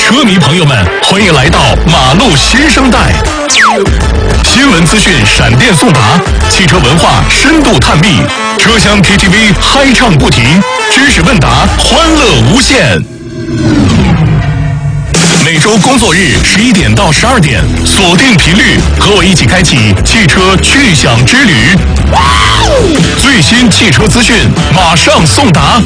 车迷朋友们，欢迎来到马路新生代。新闻资讯闪电送达，汽车文化深度探秘，车厢 KTV 嗨唱不停，知识问答欢乐无限。每周工作日11点到12点，锁定频率，和我一起开启汽车去享之旅。最新汽车资讯马上送达。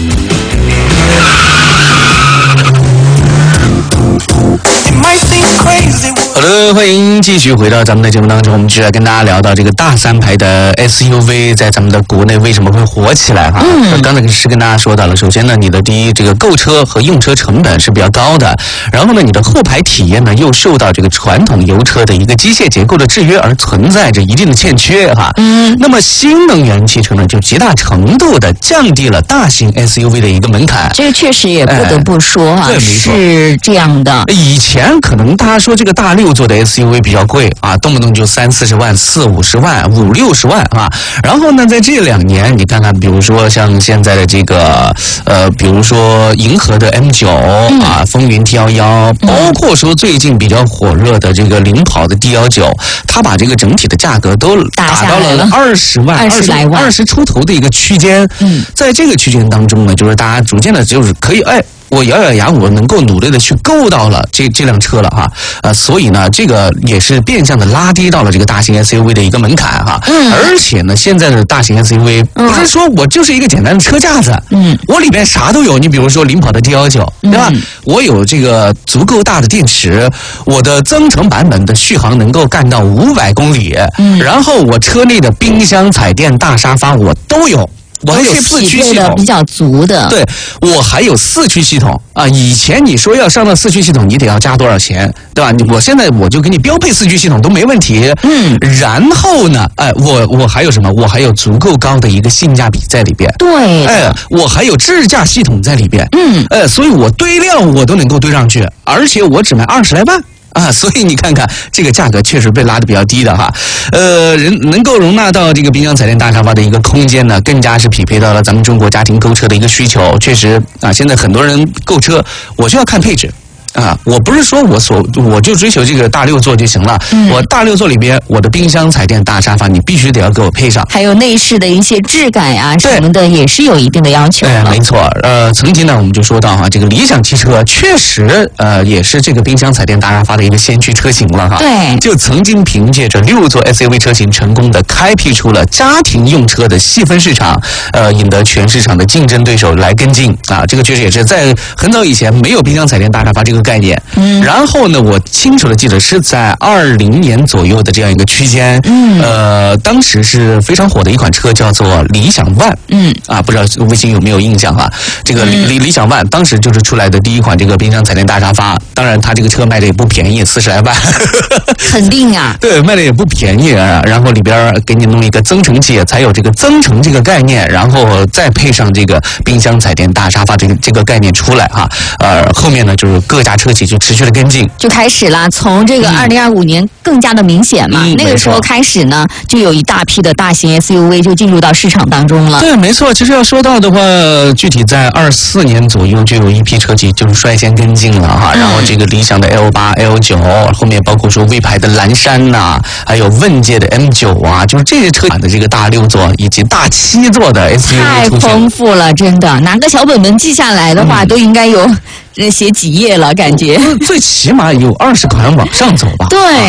好的，欢迎继续回到咱们的节目当中，我们继续来跟大家聊到这个大三排的 SUV 在咱们的国内为什么会火起来哈。刚才是跟大家说到了，首先呢，你的第一这个购车和用车成本是比较高的，然后呢，你的后排体验呢又受到这个传统油车的一个机械结构的制约而存在着一定的欠缺哈。那么新能源汽车呢，就极大程度的降低了大型 SUV 的一个门槛。 这个确实也不得不说哈，是这样的。 以前可能大家说这个大6座的 SUV 比较贵啊，动不动就30-40万、40-50万、50-60万啊。然后呢，在这2年，你看看，比如说像现在的这个比如说银河的 M9啊，风云 T11，包括说最近比较火热的这个领跑的 D19，它把这个整体的价格都打到了20万、20出头的一个区间。在这个区间当中呢，就是大家逐渐的就是可以我咬咬牙，我能够努力的去够到了这辆车了哈，所以呢，这个也是变相的拉低到了这个大型 SUV 的一个门槛哈。而且呢，现在的大型 SUV 不是说我就是一个简单的车架子，我里边啥都有。你比如说领跑的 D19，对吧？我有这个足够大的电池，我的增程版本的续航能够干到500公里，然后我车内的冰箱、彩电、大沙发我都有。我还有4驱系统， 比较足的。 对，我还有4驱系统啊！以前你说要上到4驱系统，你得要加多少钱，对吧？我现在我就给你标配4驱系统都没问题。然后呢，我还有什么？我还有足够高的一个性价比在里边。 对， 我还有智驾系统在里边。所以我堆量我都能够堆上去，而且我只卖20来万。所以你看看这个价格确实被拉得比较低的哈，能够容纳到这个冰箱、彩电、大沙发的一个空间呢，更加是匹配到了咱们中国家庭购车的一个需求。确实现在很多人购车，我就要看配置。我不是说我就追求这个大6座就行了。我大6座里边，我的冰箱、彩电、大沙发，你必须得要给我配上。 还有内饰的一些质感啊什么的，也是有一定的要求。 没错。曾经呢，我们就说到哈，这个理想汽车确实也是这个冰箱、彩电、大沙发的一个先驱车型了哈。 对。 就曾经凭借着6座 SUV 车型，成功的开辟出了家庭用车的细分市场，引得全市场的竞争对手来跟进啊。这个确实也是在很早以前没有冰箱、彩电、大沙发这个概念。然后呢，我清楚的记得是在20年左右的这样一个区间。当时是非常火的一款车叫做理想 ONE。不知道微信有没有印象啊？这个理想 ONE 当时就是出来的第一款这个冰箱、彩电、大沙发。当然，它这个车卖的也不便宜，40来万。 肯定啊。 对，卖的也不便宜啊。然后里边给你弄一个增程器，才有这个增程这个概念，然后再配上这个冰箱、彩电、大沙发这个概念出来哈。后面呢就是各家车企就持续的跟进， 就开始了。从这个2025年更加的明显嘛，那个时候开始呢，就有一大批的大型 SUV 就进入到市场当中了。 对，没错。其实要说到的话，具体在24年左右就有一批车企就是率先跟进了哈。然后这个理想的 L8、L9，后面包括说魏牌的蓝山呐，还有问界的 M9啊，就是这些车款的这个大6座以及大7座的 SUV 太丰富了，真的，拿个小本本记下来的话，都应该有写几页了，感觉。 最起码有20款往上走吧。 对。